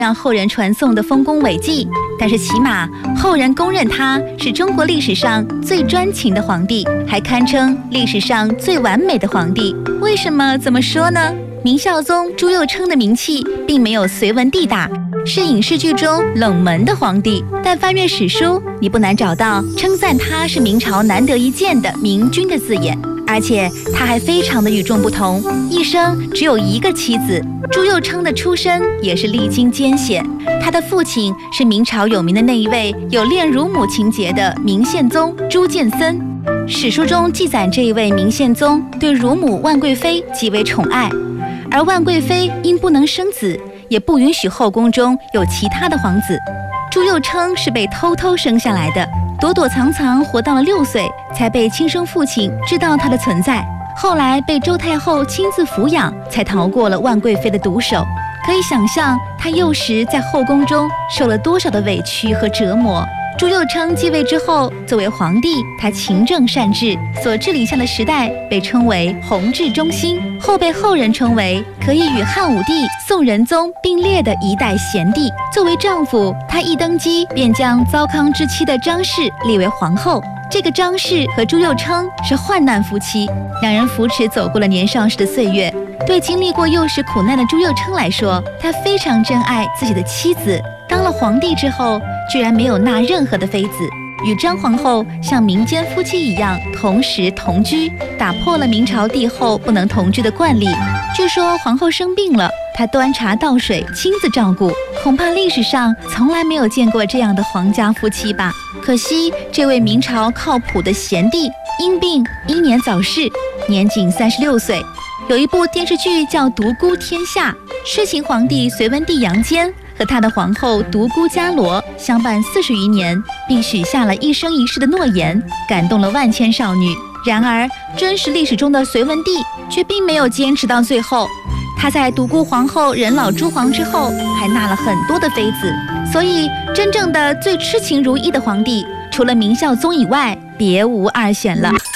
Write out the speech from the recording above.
让后人传颂的丰功伟绩，但是起码后人公认他是中国历史上最专情的皇帝，还堪称历史上最完美的皇帝。为什么这么说呢？明孝宗朱佑樘的名气并没有隋文帝大，是影视剧中冷门的皇帝，但翻阅史书，你不难找到称赞他是明朝难得一见的明君的字眼。而且他还非常的与众不同，一生只有一个妻子。朱佑樘的出身也是历经艰险，他的父亲是明朝有名的那一位有恋乳母情节的明宪宗朱见森。史书中记载，这一位明宪宗对乳母万贵妃极为宠爱，而万贵妃因不能生子，也不允许后宫中有其他的皇子。朱佑樘是被偷偷生下来的，躲躲藏藏活到了6岁，才被亲生父亲知道他的存在。后来被周太后亲自抚养，才逃过了万贵妃的毒手。可以想象他幼时在后宫中受了多少的委屈和折磨。朱佑樘继位之后，作为皇帝，他勤政善治，所治理下的时代被称为弘治中兴，后被后人称为可以与汉武帝、宋仁宗并列的一代贤帝。作为丈夫，他一登基便将糟糠之妻的张氏立为皇后。这个张氏和朱佑樘是患难夫妻，两人扶持走过了年少时的岁月。对经历过幼时苦难的朱佑樘来说，他非常珍爱自己的妻子。当了皇帝之后，居然没有纳任何的妃子，与张皇后像民间夫妻一样同时同居，打破了明朝帝后不能同居的惯例。据说皇后生病了，他端茶倒水，亲自照顾，恐怕历史上从来没有见过这样的皇家夫妻吧。可惜这位明朝靠谱的贤帝因病英年早逝，年仅36岁。有一部电视剧叫《独孤天下》，痴情皇帝隋文帝杨坚和他的皇后独孤伽罗相伴40余年，并许下了一生一世的诺言，感动了万千少女。然而真实历史中的隋文帝却并没有坚持到最后，他在独孤皇后人老珠黄之后，还纳了很多的妃子。所以真正的最痴情如一的皇帝，除了明孝宗以外，别无二选了。